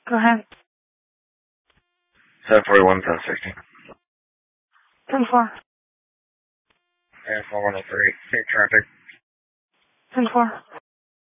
Go ahead. 741, 1060. 10-4. And 4103. Take traffic. 10-4.